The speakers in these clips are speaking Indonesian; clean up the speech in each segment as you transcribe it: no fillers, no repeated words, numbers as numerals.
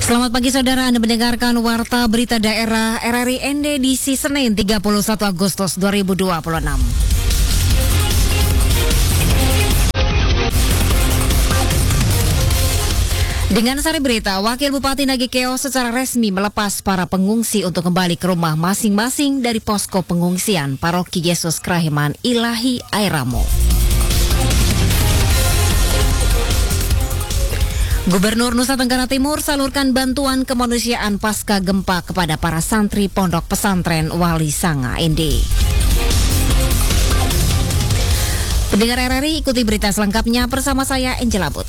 Selamat pagi saudara, Anda mendengarkan Warta Berita Daerah RRI ND Senin 31 Agustus 2026. Dengan sari berita, Wakil Bupati Nagekeo secara resmi melepas para pengungsi untuk kembali ke rumah masing-masing dari posko pengungsian Paroki Yesus Kerahiman Ilahi Airamo. Gubernur Nusa Tenggara Timur salurkan bantuan kemanusiaan pasca gempa kepada para santri Pondok Pesantren Wali Sanga ND. Pendengar RRI, ikuti berita selengkapnya bersama saya Angela Bud.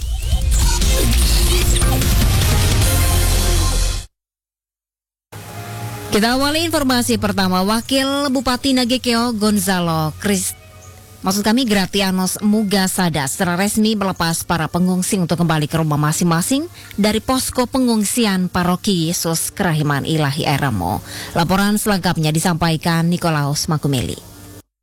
Kita awali informasi pertama. Wakil Bupati Nagekeo Gonzalo Gratianos Mugasada secara resmi melepas para pengungsi untuk kembali ke rumah masing-masing dari posko pengungsian Paroki Yesus Kerahiman Ilahi Airamo. Laporan selengkapnya disampaikan Nikolaus Makumeli.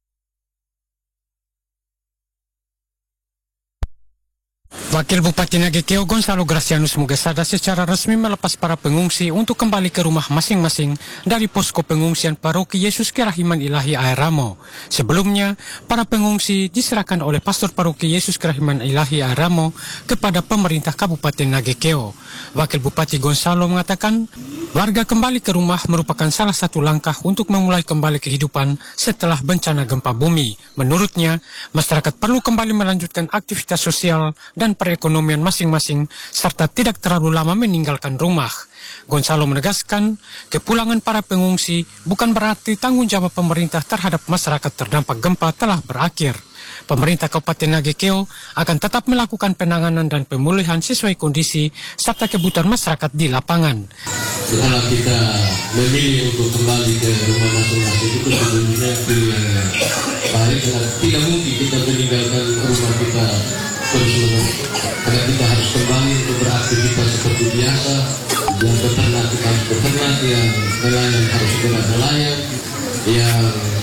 Wakil Bupati Nagekeo Gonzalo Gracianus Mugasada secara resmi melepas para pengungsi untuk kembali ke rumah masing-masing dari posko pengungsian Paroki Yesus Kerahiman Ilahi Airamo. Sebelumnya, para pengungsi diserahkan oleh Pastor Paroki Yesus Kerahiman Ilahi Airamo kepada pemerintah Kabupaten Nagekeo. Wakil Bupati Gonzalo mengatakan, warga kembali ke rumah merupakan salah satu langkah untuk memulai kembali kehidupan setelah bencana gempa bumi. Menurutnya, masyarakat perlu kembali melanjutkan aktivitas sosial dan perekonomian masing-masing serta tidak terlalu lama meninggalkan rumah. Gonzalo menegaskan, kepulangan para pengungsi bukan berarti tanggung jawab pemerintah terhadap masyarakat terdampak gempa telah berakhir. Pemerintah Kabupaten Nagekeo akan tetap melakukan penanganan dan pemulihan sesuai kondisi serta kebutuhan masyarakat di lapangan. Setelah kita memilih untuk kembali ke rumah masing-masing itu sebenarnya pilihan yang baik, karena tidak mungkin kita meninggalkan rumah kita terus-menerus. Karena kita harus kembali untuk beraktivitas seperti biasa. Yang beternak kita harus beternak, yang nelayan harus segera nelayan, yang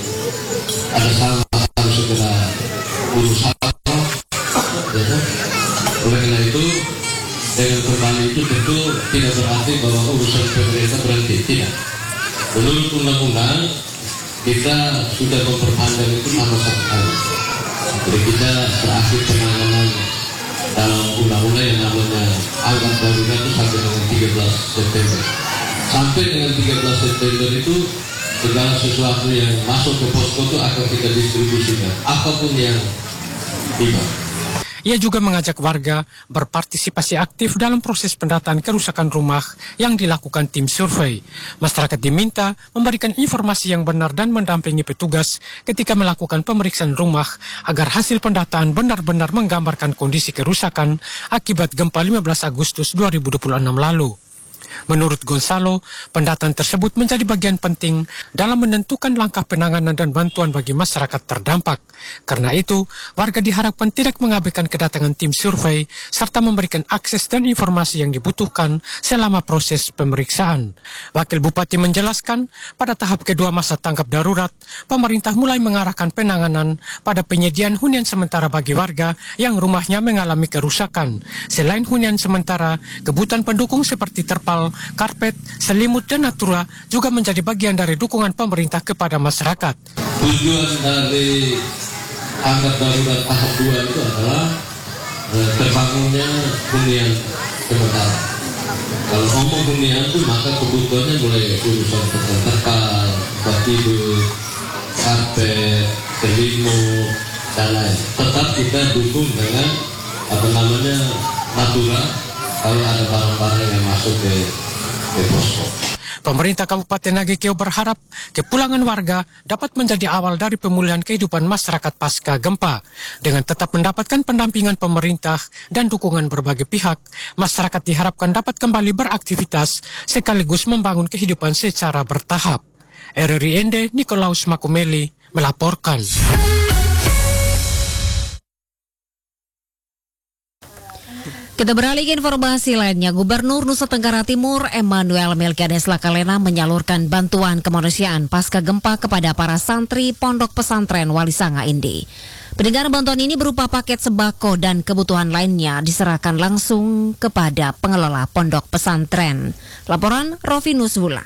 ada sawah harus segera urus sawah. Ya, oleh karena itu, dengan kembali itu tentu tidak berarti bahwa urusan pemerintah berhenti, tidak. Menurut undang-undang, kita sudah memperpanjang itu sama sekali. Jadi kita berakhir penanganan dalam undang-undang yang namanya angkat darurat itu sampai dengan 13 September. Sampai dengan 13 September itu segala sesuatu yang masuk ke posko itu akan kita distribusikan, apapun yang tiba. Ia juga mengajak warga berpartisipasi aktif dalam proses pendataan kerusakan rumah yang dilakukan tim survei. Masyarakat diminta memberikan informasi yang benar dan mendampingi petugas ketika melakukan pemeriksaan rumah agar hasil pendataan benar-benar menggambarkan kondisi kerusakan akibat gempa 15 Agustus 2026 lalu. Menurut Gonzalo, pendataan tersebut menjadi bagian penting dalam menentukan langkah penanganan dan bantuan bagi masyarakat terdampak. Karena itu, warga diharapkan tidak mengabaikan kedatangan tim survei serta memberikan akses dan informasi yang dibutuhkan selama proses pemeriksaan. Wakil Bupati menjelaskan, pada tahap kedua masa tanggap darurat, pemerintah mulai mengarahkan penanganan pada penyediaan hunian sementara bagi warga yang rumahnya mengalami kerusakan. Selain hunian sementara, kebutuhan pendukung seperti terpal, karpet, selimut, dan natura juga menjadi bagian dari dukungan pemerintah kepada masyarakat. Tujuan dari tanggap darurat tahap 2 itu adalah terbangunnya hunian sementara. Kalau ngomong hunian itu maka kebutuhannya mulai urusan terpal, tempat tidur, karpet, selimut, dan lain. Tetap kita dukung dengan natura. Kalau ada barang-barang yang masuk ke posko. Pemerintah Kabupaten Nagekeo berharap kepulangan warga dapat menjadi awal dari pemulihan kehidupan masyarakat pasca gempa. Dengan tetap mendapatkan pendampingan pemerintah dan dukungan berbagai pihak, masyarakat diharapkan dapat kembali beraktivitas sekaligus membangun kehidupan secara bertahap. RRI ND Nikolaus Makumeli melaporkan. Kita beralih ke informasi lainnya. Gubernur Nusa Tenggara Timur Emmanuel Melkiades Lakalena menyalurkan bantuan kemanusiaan pasca gempa kepada para santri Pondok Pesantren Wali Sanga ND. Pendengar, bantuan ini berupa paket sembako dan kebutuhan lainnya diserahkan langsung kepada pengelola pondok pesantren. Laporan Rovinus Wula.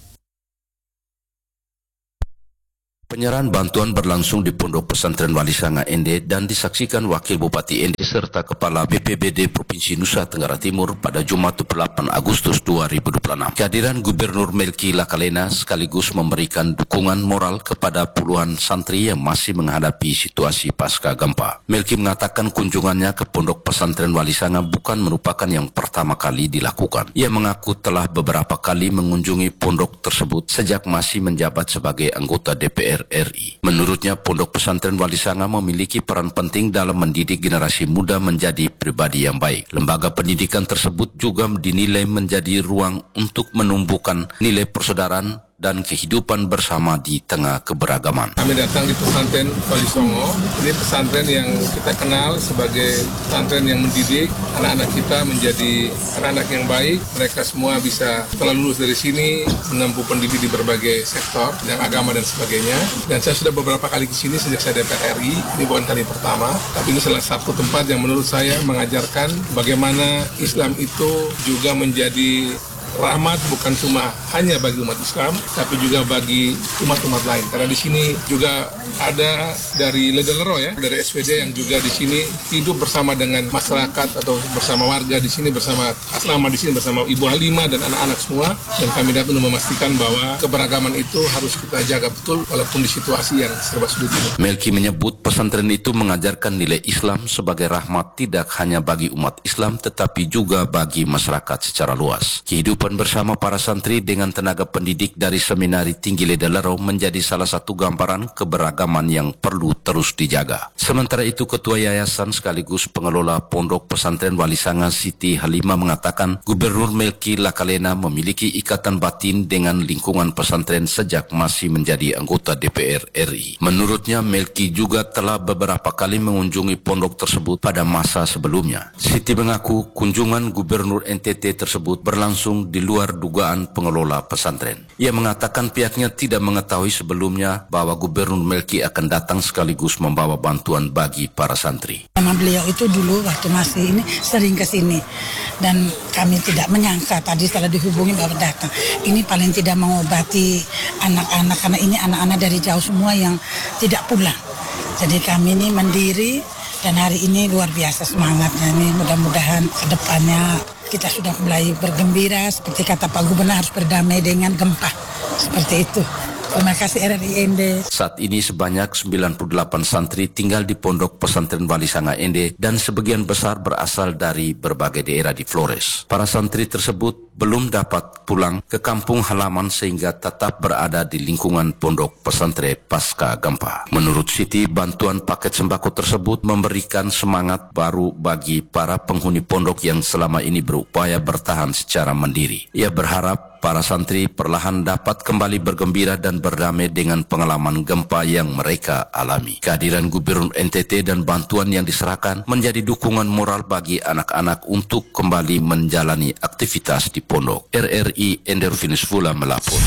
Penyerahan bantuan berlangsung di Pondok Pesantren Wali Sanga Ende dan disaksikan Wakil Bupati Ende serta Kepala BPBD Provinsi Nusa Tenggara Timur pada Jumat 8 Agustus 2026. Kehadiran Gubernur Melki Lakalena sekaligus memberikan dukungan moral kepada puluhan santri yang masih menghadapi situasi pasca gempa. Melki mengatakan kunjungannya ke Pondok Pesantren Wali Sanga bukan merupakan yang pertama kali dilakukan. Ia mengaku telah beberapa kali mengunjungi pondok tersebut sejak masih menjabat sebagai anggota DPR RI. Menurutnya, Pondok Pesantren Wali Sanga memiliki peran penting dalam mendidik generasi muda menjadi pribadi yang baik. Lembaga pendidikan tersebut juga dinilai menjadi ruang untuk menumbuhkan nilai persaudaraan dan kehidupan bersama di tengah keberagaman. Kami datang di pesantren Wali Songo. Ini pesantren yang kita kenal sebagai pesantren yang mendidik anak-anak kita menjadi anak-anak yang baik. Mereka semua bisa setelah lulus dari sini menempuh pendidik di berbagai sektor, yang agama dan sebagainya. Dan saya sudah beberapa kali ke sini sejak saya DPR RI. Ini bukan kali pertama, tapi ini salah satu tempat yang menurut saya mengajarkan bagaimana Islam itu juga menjadi rahmat bukan cuma hanya bagi umat Islam, tapi juga bagi umat-umat lain. Karena di sini juga ada dari Ledelero ya, dari SVD yang juga di sini hidup bersama dengan masyarakat atau bersama warga di sini, bersama asrama di sini, bersama Ibu Halimah dan anak-anak semua. Dan kami dapat memastikan bahwa keberagaman itu harus kita jaga betul walaupun di situasi yang serba sulit ini. Melki menyebut pesantren itu mengajarkan nilai Islam sebagai rahmat tidak hanya bagi umat Islam tetapi juga bagi masyarakat secara luas. Kehidupan bersama para santri dengan tenaga pendidik dari Seminari Tinggi Ledelero menjadi salah satu gambaran keberagaman yang perlu terus dijaga. Sementara itu, Ketua Yayasan sekaligus pengelola Pondok Pesantren Wali Sanga Siti Halimah mengatakan Gubernur Melki Lakalena memiliki ikatan batin dengan lingkungan pesantren sejak masih menjadi anggota DPR RI. Menurutnya, Melki juga telah beberapa kali mengunjungi pondok tersebut pada masa sebelumnya. Siti mengaku kunjungan Gubernur NTT tersebut berlangsung di luar dugaan pengelola pesantren. Ia mengatakan pihaknya tidak mengetahui sebelumnya bahwa Gubernur Melki akan datang sekaligus membawa bantuan bagi para santri. Nama beliau itu dulu waktu masih ini sering ke sini dan kami tidak menyangka tadi setelah dihubungi bahwa datang. Ini paling tidak mengobati anak-anak karena ini anak-anak dari jauh semua yang tidak pulang. Jadi kami ini mendiri dan hari ini luar biasa semangatnya ini. Mudah-mudahan ke depannya kita sudah mulai bergembira, seperti kata Pak Gubernur harus berdamai dengan gempa. Seperti itu. Terima kasih RRI Ende. Saat ini sebanyak 98 santri tinggal di Pondok Pesantren Wali Sanga Ende dan sebagian besar berasal dari berbagai daerah di Flores. Para santri tersebut belum dapat pulang ke kampung halaman sehingga tetap berada di lingkungan Pondok Pesantren pasca gempa. Menurut Siti, bantuan paket sembako tersebut memberikan semangat baru bagi para penghuni pondok yang selama ini berupaya bertahan secara mandiri. Ia berharap para santri perlahan dapat kembali bergembira dan berdamai dengan pengalaman gempa yang mereka alami. Kehadiran Gubernur NTT dan bantuan yang diserahkan menjadi dukungan moral bagi anak-anak untuk kembali menjalani aktivitas di pondok. RRI Ende Rovinus Wula melapor.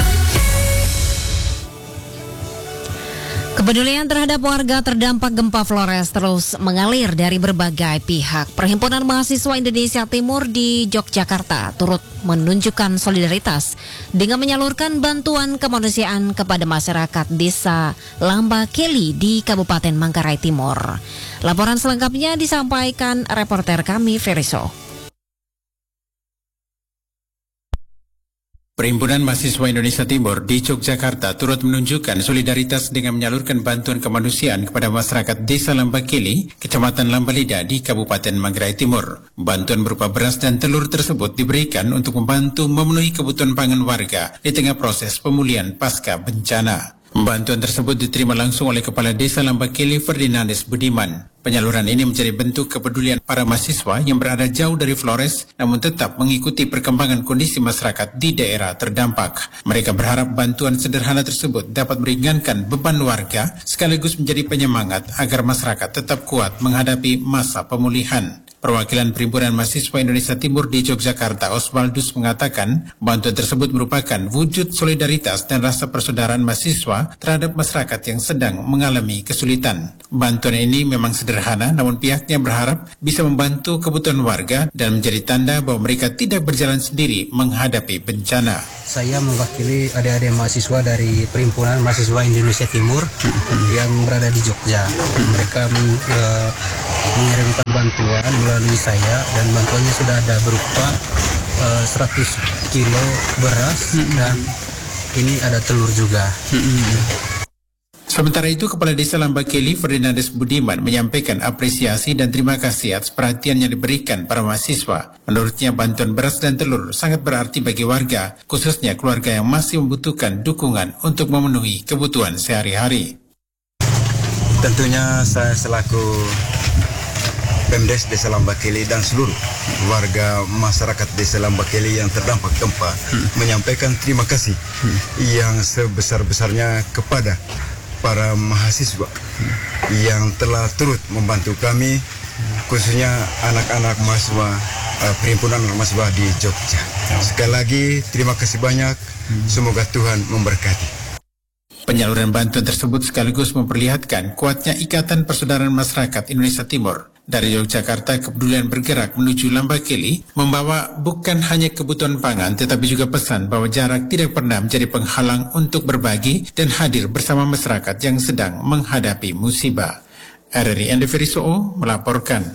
Kepedulian terhadap warga terdampak gempa Flores terus mengalir dari berbagai pihak. Perhimpunan Mahasiswa Indonesia Timur di Yogyakarta turut menunjukkan solidaritas dengan menyalurkan bantuan kemanusiaan kepada masyarakat Desa Lambakeli di Kabupaten Manggarai Timur. Laporan selengkapnya disampaikan reporter kami Feriso. Perhimpunan Mahasiswa Indonesia Timur di Yogyakarta turut menunjukkan solidaritas dengan menyalurkan bantuan kemanusiaan kepada masyarakat Desa Lambakeli, Kecamatan Lambalida di Kabupaten Manggarai Timur. Bantuan berupa beras dan telur tersebut diberikan untuk membantu memenuhi kebutuhan pangan warga di tengah proses pemulihan pasca bencana. Bantuan tersebut diterima langsung oleh Kepala Desa Lambakeli Ferdinandes Budiman. Penyaluran ini menjadi bentuk kepedulian para mahasiswa yang berada jauh dari Flores namun tetap mengikuti perkembangan kondisi masyarakat di daerah terdampak. Mereka berharap bantuan sederhana tersebut dapat meringankan beban warga sekaligus menjadi penyemangat agar masyarakat tetap kuat menghadapi masa pemulihan. Perwakilan Perhimpunan Mahasiswa Indonesia Timur di Yogyakarta, Oswaldus, mengatakan bantuan tersebut merupakan wujud solidaritas dan rasa persaudaraan mahasiswa terhadap masyarakat yang sedang mengalami kesulitan. Bantuan ini memang sederhana, namun pihaknya berharap bisa membantu kebutuhan warga dan menjadi tanda bahwa mereka tidak berjalan sendiri menghadapi bencana. Saya mewakili adik-adik mahasiswa dari Perhimpunan Mahasiswa Indonesia Timur yang berada di Jogja. Mereka mengirimkan bantuan melalui saya, dan bantuannya sudah ada berupa 100 kilo beras dan ini ada telur juga. Sementara itu, Kepala Desa Lambakeli Ferdinandes Budiman menyampaikan apresiasi dan terima kasih atas perhatian yang diberikan para mahasiswa. Menurutnya, bantuan beras dan telur sangat berarti bagi warga, khususnya keluarga yang masih membutuhkan dukungan untuk memenuhi kebutuhan sehari-hari. Tentunya saya selaku Pemdes Desa Lambakeli dan seluruh warga masyarakat Desa Lambakeli yang terdampak gempa menyampaikan terima kasih yang sebesar-besarnya kepada para mahasiswa yang telah turut membantu kami, khususnya anak-anak mahasiswa Perhimpunan Mahasiswa di Jogja. Sekali lagi terima kasih banyak, semoga Tuhan memberkati. Penyaluran bantuan tersebut sekaligus memperlihatkan kuatnya ikatan persaudaraan masyarakat Indonesia Timur. Dari Yogyakarta, kepedulian bergerak menuju Lambakeli membawa bukan hanya kebutuhan pangan, tetapi juga pesan bahwa jarak tidak pernah menjadi penghalang untuk berbagi dan hadir bersama masyarakat yang sedang menghadapi musibah. RRI Andeveri Soo melaporkan.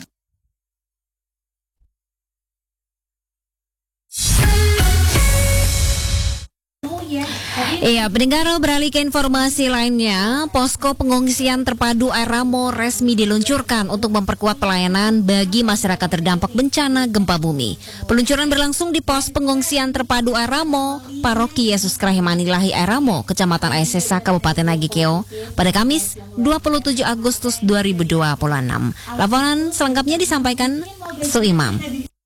Iya, pendengar, beralih ke informasi lainnya, posko pengungsian terpadu Air Ramo resmi diluncurkan untuk memperkuat pelayanan bagi masyarakat terdampak bencana gempa bumi. Peluncuran berlangsung di pos pengungsian terpadu Air Ramo, Paroki Yesus Kerahiman Ilahi Air Ramo, Kecamatan Aisesa, Kabupaten Nagikeo, pada Kamis 27 Agustus 2026. Laporan selengkapnya disampaikan Suimam.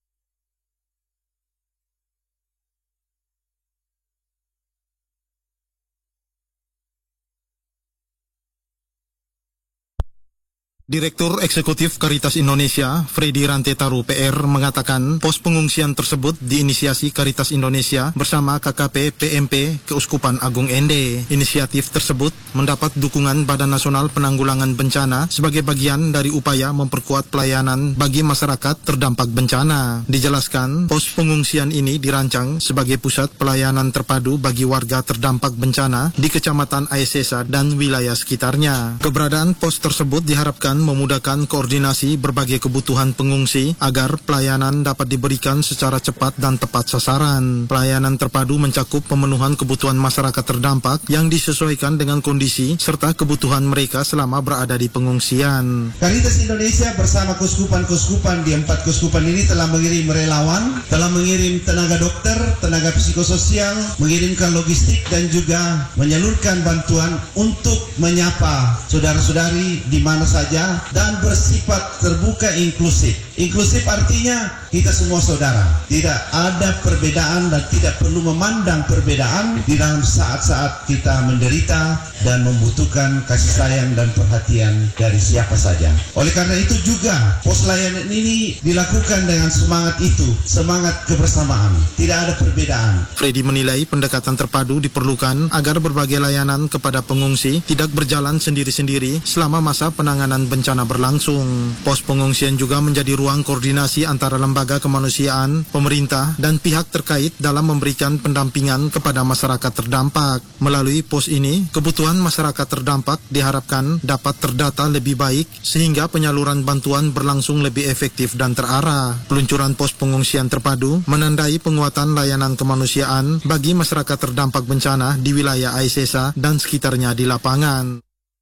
Direktur Eksekutif Caritas Indonesia, Freddy Rantetaru PR, mengatakan pos pengungsian tersebut diinisiasi Caritas Indonesia bersama KKP PMP Keuskupan Agung Ende. Inisiatif tersebut mendapat dukungan Badan Nasional Penanggulangan Bencana sebagai bagian dari upaya memperkuat pelayanan bagi masyarakat terdampak bencana. Dijelaskan, pos pengungsian ini dirancang sebagai pusat pelayanan terpadu bagi warga terdampak bencana di Kecamatan Aisesa dan wilayah sekitarnya. Keberadaan pos tersebut diharapkan memudahkan koordinasi berbagai kebutuhan pengungsi agar pelayanan dapat diberikan secara cepat dan tepat sasaran. Pelayanan terpadu mencakup pemenuhan kebutuhan masyarakat terdampak yang disesuaikan dengan kondisi serta kebutuhan mereka selama berada di pengungsian. Caritas Indonesia bersama keuskupan-keuskupan di 4 keuskupan ini telah mengirim relawan, telah mengirim tenaga dokter, tenaga psikososial, mengirimkan logistik dan juga menyalurkan bantuan untuk menyapa saudara-saudari di mana saja dan bersifat terbuka inklusif. Inklusif artinya kita semua saudara. Tidak ada perbedaan dan tidak perlu memandang perbedaan di dalam saat-saat kita menderita dan membutuhkan kasih sayang dan perhatian dari siapa saja. Oleh karena itu juga pos layanan ini dilakukan dengan semangat itu, semangat kebersamaan. Tidak ada perbedaan. Freddy menilai pendekatan terpadu diperlukan agar berbagai layanan kepada pengungsi tidak berjalan sendiri-sendiri selama masa penanganan bencana berlangsung. Pos pengungsian juga menjadi ruang koordinasi antara lembaga kemanusiaan, pemerintah, dan pihak terkait dalam memberikan pendampingan kepada masyarakat terdampak. Melalui pos ini, kebutuhan masyarakat terdampak diharapkan dapat terdata lebih baik sehingga penyaluran bantuan berlangsung lebih efektif dan terarah. Peluncuran pos pengungsian terpadu menandai penguatan layanan kemanusiaan bagi masyarakat terdampak bencana di wilayah Aisesa dan sekitarnya di lapangan.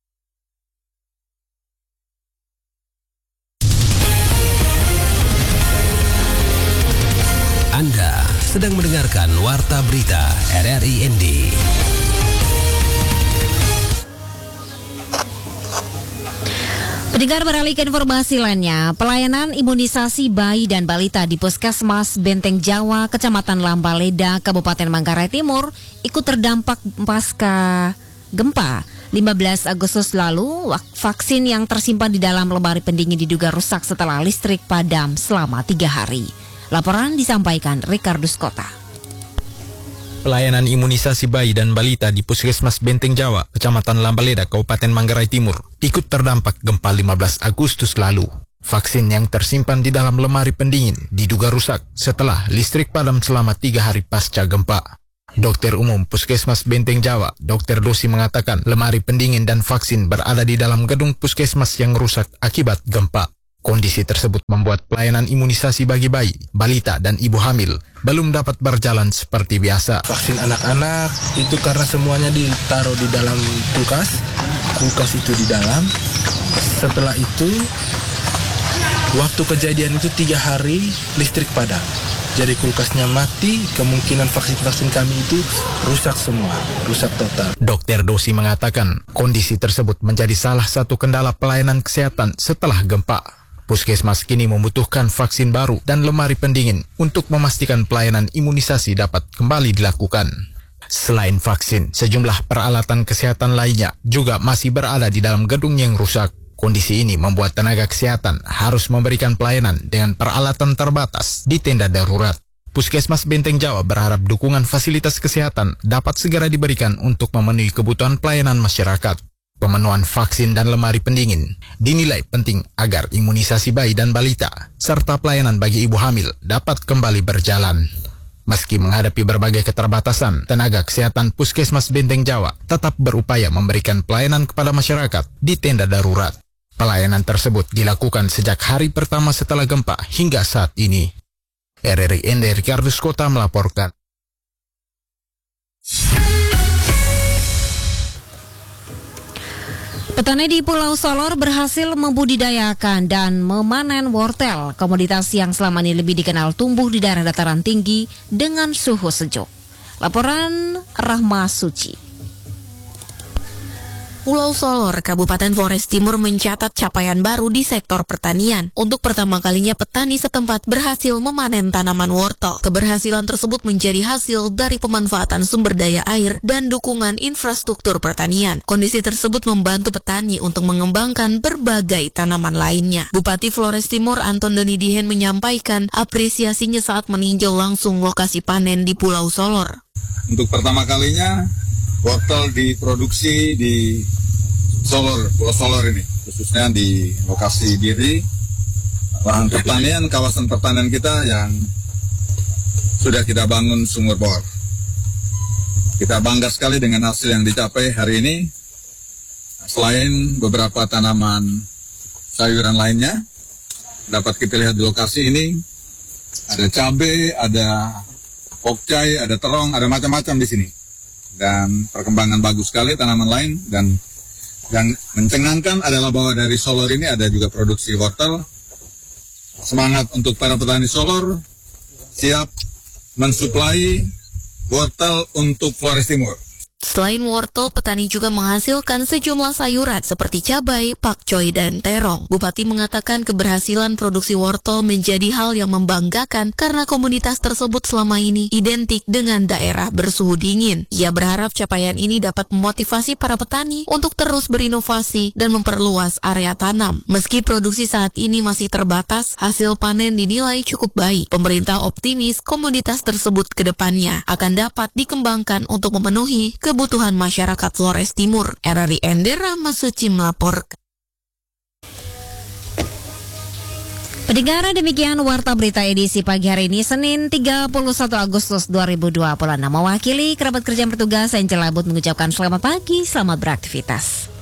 Anda sedang mendengarkan Warta Berita RRI ND. Pendengar, beralih ke informasi lainnya, pelayanan imunisasi bayi dan balita di Puskesmas Benteng Jawa, Kecamatan Lambaleda, Kabupaten Manggarai Timur, ikut terdampak pasca gempa. 15 Agustus lalu, vaksin yang tersimpan di dalam lemari pendingin diduga rusak setelah listrik padam selama 3 hari. Laporan disampaikan Ricardus Kota. Pelayanan imunisasi bayi dan balita di Puskesmas Benteng Jawa, Kecamatan Lambaleda, Kabupaten Manggarai Timur, ikut terdampak gempa 15 Agustus lalu. Vaksin yang tersimpan di dalam lemari pendingin diduga rusak setelah listrik padam selama 3 hari pasca gempa. Dokter Umum Puskesmas Benteng Jawa, Dr. Dosi mengatakan lemari pendingin dan vaksin berada di dalam gedung puskesmas yang rusak akibat gempa. Kondisi tersebut membuat pelayanan imunisasi bagi bayi, balita, dan ibu hamil belum dapat berjalan seperti biasa. Vaksin anak-anak itu karena semuanya ditaruh di dalam kulkas itu di dalam. Setelah itu, waktu kejadian itu 3 hari listrik padam. Jadi kulkasnya mati, kemungkinan vaksin-vaksin kami itu rusak semua, rusak total. Dr. Dosi mengatakan kondisi tersebut menjadi salah satu kendala pelayanan kesehatan setelah gempa. Puskesmas kini membutuhkan vaksin baru dan lemari pendingin untuk memastikan pelayanan imunisasi dapat kembali dilakukan. Selain vaksin, sejumlah peralatan kesehatan lainnya juga masih berada di dalam gedung yang rusak. Kondisi ini membuat tenaga kesehatan harus memberikan pelayanan dengan peralatan terbatas di tenda darurat. Puskesmas Benteng Jawa berharap dukungan fasilitas kesehatan dapat segera diberikan untuk memenuhi kebutuhan pelayanan masyarakat. Pemenuhan vaksin dan lemari pendingin dinilai penting agar imunisasi bayi dan balita serta pelayanan bagi ibu hamil dapat kembali berjalan. Meski menghadapi berbagai keterbatasan, tenaga kesehatan Puskesmas Benteng Jawa tetap berupaya memberikan pelayanan kepada masyarakat di tenda darurat. Pelayanan tersebut dilakukan sejak hari pertama setelah gempa hingga saat ini. RRI Ende Ricardus Kota melaporkan. Petani di Pulau Solor berhasil membudidayakan dan memanen wortel, komoditas yang selama ini lebih dikenal tumbuh di daerah dataran tinggi dengan suhu sejuk. Laporan Rahma Suci. Pulau Solor, Kabupaten Flores Timur mencatat capaian baru di sektor pertanian. Untuk pertama kalinya petani setempat berhasil memanen tanaman wortel. Keberhasilan tersebut menjadi hasil dari pemanfaatan sumber daya air dan dukungan infrastruktur pertanian. Kondisi tersebut membantu petani untuk mengembangkan berbagai tanaman lainnya. Bupati Flores Timur Anton Doni Dihen menyampaikan apresiasinya saat meninjau langsung lokasi panen di Pulau Solor. Untuk pertama kalinya wortel diproduksi di Solor, Pulau Solor ini, khususnya di lokasi Diri, lahan pertanian, kawasan pertanian kita yang sudah kita bangun sumur bor. Kita bangga sekali dengan hasil yang dicapai hari ini. Selain beberapa tanaman sayuran lainnya, dapat kita lihat di lokasi ini, ada cabai, ada pokcai, ada terong, ada macam-macam di sini. Dan perkembangan bagus sekali tanaman lain, dan yang mencengangkan adalah bahwa dari Solor ini ada juga produksi wortel. Semangat untuk para petani Solor, siap mensuplai wortel untuk Flores Timur. Selain wortel, petani juga menghasilkan sejumlah sayuran seperti cabai, pakcoy, dan terong. Bupati mengatakan keberhasilan produksi wortel menjadi hal yang membanggakan karena komunitas tersebut selama ini identik dengan daerah bersuhu dingin. Ia berharap capaian ini dapat memotivasi para petani untuk terus berinovasi dan memperluas area tanam. Meski produksi saat ini masih terbatas, hasil panen dinilai cukup baik. Pemerintah optimis komoditas tersebut ke depannya akan dapat dikembangkan untuk memenuhi kebutuhan masyarakat Flores Timur. RRI Endera Masuci melaporkan. Pendengar, demikian Warta Berita edisi pagi hari ini, Senin 31 Agustus 2026. Mewakili kerabat kerja yang bertugas, saya Celabut mengucapkan selamat pagi, selamat beraktivitas.